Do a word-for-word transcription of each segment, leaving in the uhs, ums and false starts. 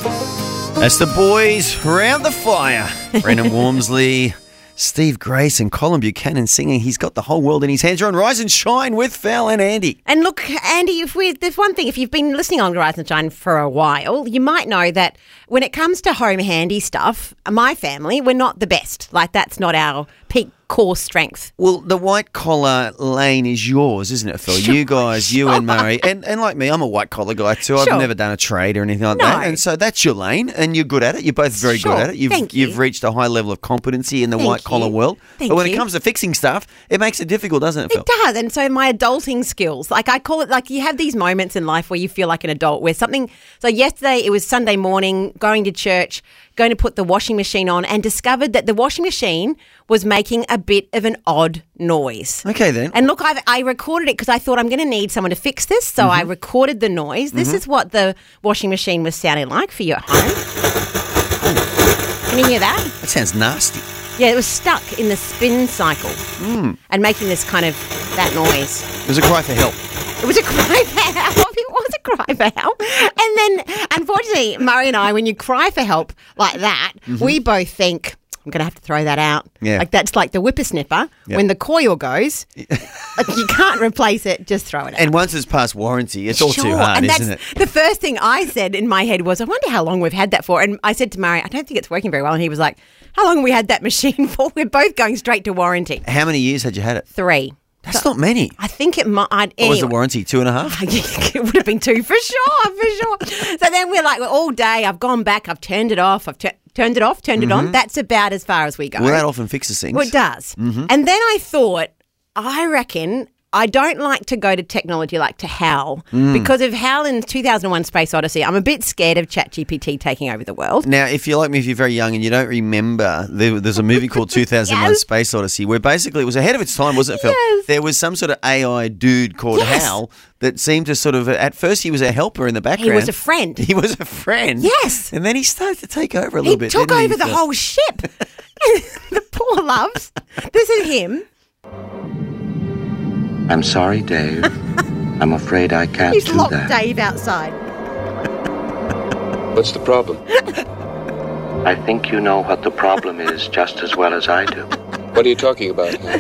That's the boys round the fire. Brendan Wormsley, Steve Grace and Colin Buchanan singing He's Got the Whole World in His Hands. You're on Rise and Shine with Val and Andy. And look, Andy, if we, there's one thing, if you've been listening on Rise and Shine for a while, you might know that when it comes to home handy stuff, my family, we're not the best. Like, that's not our peak core strength. Well, the white collar lane is yours, isn't it, Phil? Sure, you guys, you sure. and Murray, and, and like me, I'm a white collar guy too. Sure. I've never done a trade or anything like No. that, and so that's your lane, and you're good at it. You're both very Sure. good at it. You've Thank you. you've reached a high level of competency in the Thank white collar you. world. Thank but when you. it comes to fixing stuff, it makes it difficult, doesn't it, Phil? It does. And so my adulting skills, like I call it, like you have these moments in life where you feel like an adult where something, so yesterday it was Sunday morning, going to church, going to put the washing machine on and discovered that the washing machine was making a bit of an odd noise. Okay, then. And look, I've, I recorded it because I thought I'm going to need someone to fix this. So Mm-hmm. I recorded the noise. This is what the washing machine was sounding like for you at home. Can you hear that? That sounds nasty. Yeah, it was stuck in the spin cycle Mm. and making this kind of, that noise. It was a cry for help. It was a cry for help. It was a cry for help. And then, unfortunately, Murray and I, when you cry for help like that, we both think, I'm going to have to throw that out. Yeah. Like that's like the whippersnipper. Yep. When the coil goes, like you can't replace it, just throw it out. And once it's past warranty, it's all too Sure, hard, and isn't that's it? the first thing I said in my head was, I wonder how long we've had that for. And I said to Murray, I don't think it's working very well. And he was like, how long have we had that machine for? We're both going straight to warranty. How many years had you had it? Three. That's not many. I think it might. I'd, What was the anyway. warranty? Two and a half? It would have been two for sure, for sure. So then we're like, well, all day I've gone back, I've turned it off, I've tu- turned it off, turned it on. That's about as far as we go. Well, that often fixes things. Well, it does. Mm-hmm. And then I thought, I reckon I don't like to go to technology like to HAL Mm. because of HAL in two thousand one Space Odyssey. I'm a bit scared of ChatGPT taking over the world. Now, if you're like me, if you're very young and you don't remember, there, there's a movie called two thousand one Yes. Space Odyssey where basically it was ahead of its time, wasn't it, Phil? Yes. There was some sort of A I dude called Yes. Hal that seemed to sort of, at first he was a helper in the background. He was a friend. He was a friend. Yes. And then he started to take over a He little bit. took didn't over he, the Phil? whole ship. The poor loves. This is him. I'm sorry, Dave. I'm afraid I can't He's do locked that. Dave outside. What's the problem? I think you know what the problem is just as well as I do. What are you talking about? Huh?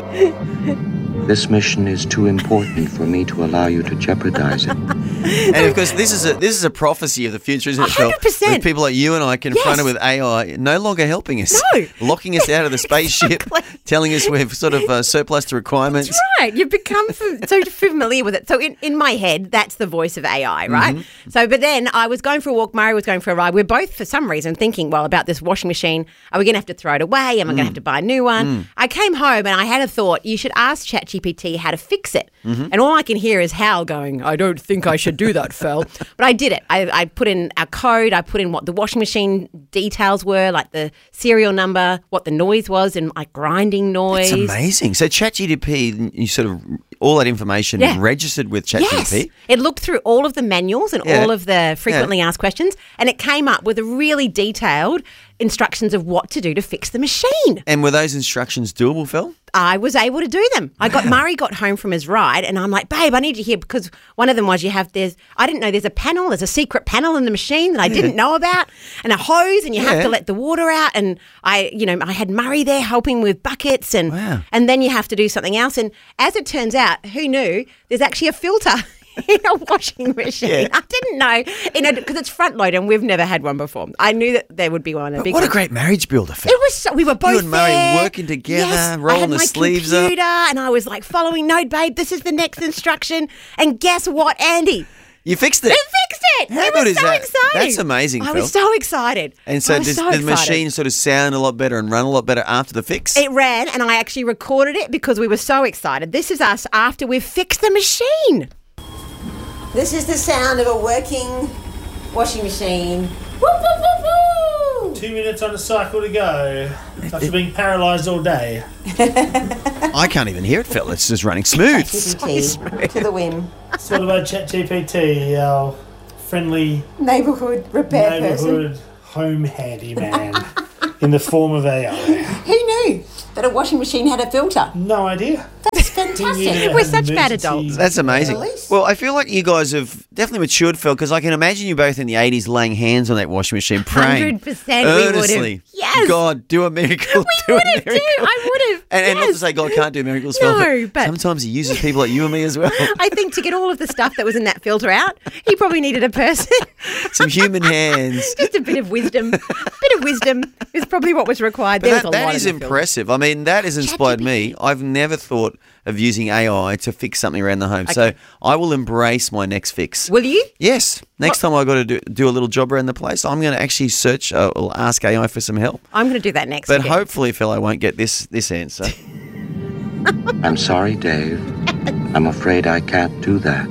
This mission is too important for me to allow you to jeopardize it. And of course, this is a this is a prophecy of the future, isn't it, Phil? one hundred percent. With people like you and I confronted Yes. with A I no longer helping us. No. Locking us out of the spaceship, Exactly. telling us we've sort of uh, surplus to requirements. That's right. You've become fam- so familiar with it. So in, in my head, that's the voice of A I, right? Mm-hmm. So, but then I was going for a walk. Murray was going for a ride. We're both, for some reason, thinking, well, about this washing machine. Are we going to have to throw it away? Am I going to have to buy a new one? Mm. I came home and I had a thought. You should ask ChatGPT how to fix it. Mm-hmm. And all I can hear is Hal going, I don't think I should do that, Phil. But I did it. I, I put in our code. I put in what the washing machine details were, like the serial number, what the noise was, and like grinding noise. It's amazing. So ChatGPT, you sort of all that information Yeah. registered with Yes. ChatGPT. It looked through all of the manuals and Yeah. all of the frequently asked questions, and it came up with a really detailed instructions of what to do to fix the machine. And were those instructions doable, Phil? I was able to do them. I got Murray got home from his ride, and I'm like, babe, I need you here because one of them was you have there's I didn't know there's a panel, there's a secret panel in the machine that I didn't know about, and a hose, and you have Yeah. to let the water out. And I, you know, I had Murray there helping with buckets, and Wow. and then you have to do something else. And as it turns out, who knew? There's actually a filter in a washing machine. Yeah. I didn't know, you know, because it's front load, and we've never had one before. I knew that there would be one. A But big what a one. great marriage builder, Phil. It was so, we were both You and Murray there. working together, Yes, rolling I had the my sleeves up. computer and I was like following, no, babe, this is the next instruction. And guess what, Andy? You fixed it. It fixed it. How it good was is so that? exciting. That's amazing, I Phil. was so excited. And so I was does so the excited. machine sort of sound a lot better and run a lot better after the fix? It ran, and I actually recorded it because we were so excited. This is us after we've fixed the machine. This is the sound of a working washing machine. Woo, woo, woo, woo. Two minutes on the cycle to go. After being paralysed all day. I can't even hear it, Phil. It's just running smooth. ChatGPT to the whim. It's all about ChatGPT, our friendly Neighbourhood repair person. neighbourhood home handyman in the form of A I. Who knew that a washing machine had a filter? No idea. That's fantastic. fantastic. We're such bad adults. That's amazing. Release. Well, I feel like you guys have definitely matured, Phil, because I can imagine you both in the eighties laying hands on that washing machine, praying one hundred percent we would have. earnestly. Yes. God, do a miracle. We do would a have too. miracle. I would have. And, and not Yes. to say God can't do miracles, No, Phil, but- sometimes he uses people like you and me as well. I think to get all of the stuff that was in that filter out, he probably needed a person. Some human hands. Just a bit of wisdom. A bit of wisdom is probably what was required. But There was that, a that lot is in that filter. impressive. I mean, that has inspired me. I've never thought of using A I to fix something around the home. So I will embrace my next fix. Will you? Yes. Next time I've got to do, do a little job around the place, I'm going to actually search uh, or ask A I for some help. I'm going to do that next But weekend. hopefully, Phil, I won't get this, this answer. I'm sorry, Dave. I'm afraid I can't do that.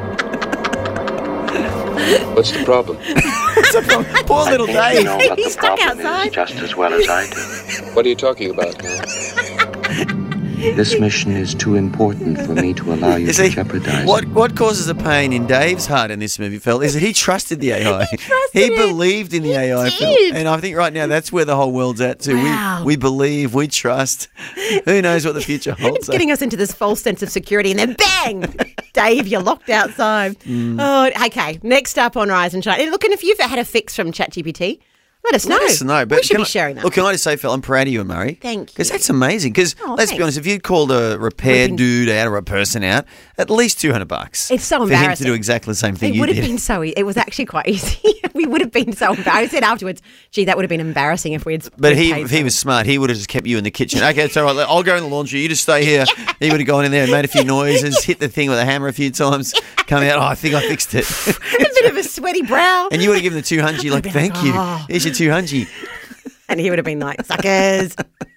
What's the problem? Poor little I think Dave. you know what the He's stuck problem outside. is just as well as I do. What are you talking about now? This mission is too important for me to allow you You to see, jeopardize what it. what causes a pain in Dave's heart in this movie, Phil, is that he trusted the A I. He, trusted it. believed in the A I, Phil. did. And I think right now that's where the whole world's at too. Wow. We we believe, we trust. Who knows what the future holds? It's getting us into this false sense of security, and then bang, Dave, you're locked outside. Mm. Oh, okay. Next up on Rise and Shine. And look, and if you've had a fix from ChatGPT, let us know. Let us know. But we should can be I- sharing that. Look, can I just say, Phil, I'm proud of you and Murray. Thank you. Because that's amazing. Because Oh, let's be thanks. honest, if you'd called a repair Would've been- dude out or a person out, at least two hundred bucks. It's so for him to embarrassing. do exactly the same thing It you would have did. been so. e- It was actually quite easy. we would have been so embarrassed. I said afterwards, "Gee, that would have been embarrassing if we had." But we'd he, paid if he for was it." smart, he would have just kept you in the kitchen. Okay, so I'll, I'll go in the laundry. You just stay here. He would have gone in there and made a few noises, hit the thing with a hammer a few times, come out. Oh, I think I fixed it. a bit of a sweaty brow, And you would have given the two hundred. Like, I'd be like, thank you. "Oh." Here's your two hundred. and he would have been like, "Suckers."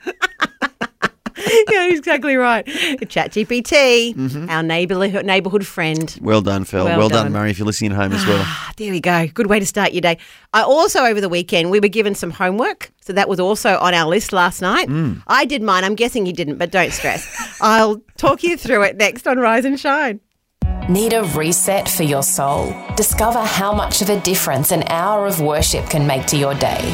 Yeah, exactly right. ChatGPT, our neighborhood neighborhood friend. Well done, Phil. Well, Well done. done. Murray, if you're listening at home as well. Ah, there we go. Good way to start your day. I also, over the weekend, we were given some homework. So that was also on our list last night. Mm. I did mine. I'm guessing you didn't, but don't stress. I'll talk you through it next on Rise and Shine. Need a reset for your soul? Discover how much of a difference an hour of worship can make to your day.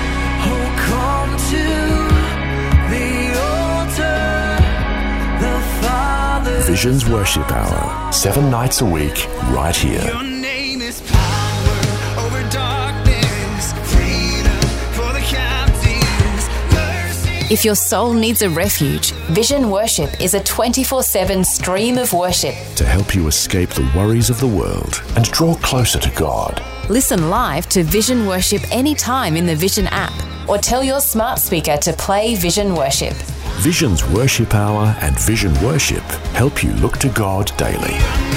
Vision's Worship Hour, seven nights a week, right here. Your name is power over darkness, freedom for the captives, mercy. If your soul needs a refuge, Vision Worship is a twenty-four seven stream of worship. To help you escape the worries of the world and draw closer to God. Listen live to Vision Worship anytime in the Vision app or tell your smart speaker to play Vision Worship. Vision's Worship Hour and Vision Worship help you look to God daily.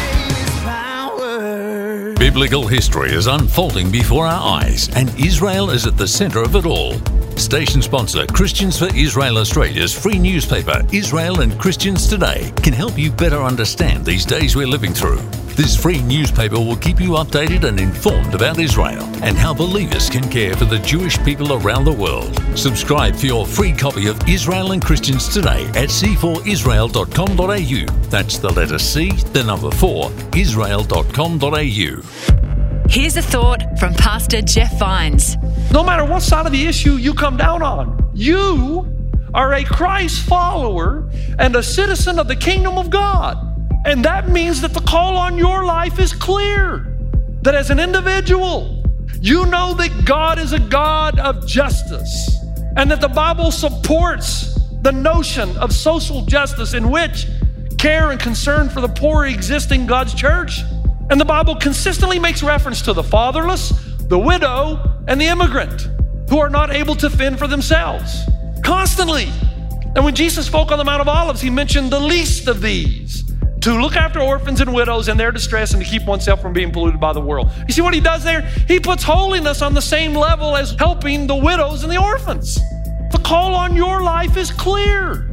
Biblical history is unfolding before our eyes, and Israel is at the centre of it all. Station sponsor Christians for Israel Australia's free newspaper, Israel and Christians Today, can help you better understand these days we're living through. This free newspaper will keep you updated and informed about Israel and how believers can care for the Jewish people around the world. Subscribe for your free copy of Israel and Christians Today at c four israel dot com dot a u. That's the letter C, the number four, israel dot com dot a u. Here's a thought from Pastor Jeff Vines. No matter what side of the issue you come down on, you are a Christ follower and a citizen of the kingdom of God. And that means that the call on your life is clear. That as an individual, you know that God is a God of justice and that the Bible supports the notion of social justice in which care and concern for the poor exist in God's church. And the Bible consistently makes reference to the fatherless, the widow, and the immigrant who are not able to fend for themselves. Constantly. And when Jesus spoke on the Mount of Olives, he mentioned the least of these, to look after orphans and widows in their distress and to keep oneself from being polluted by the world. You see what he does there? He puts holiness on the same level as helping the widows and the orphans. The call on your life is clear.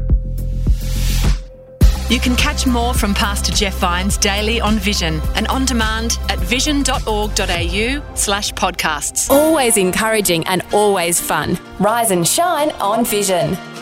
You can catch more from Pastor Jeff Vines daily on Vision and on demand at vision dot org dot a u slash podcasts. Always encouraging and always fun. Rise and shine on Vision.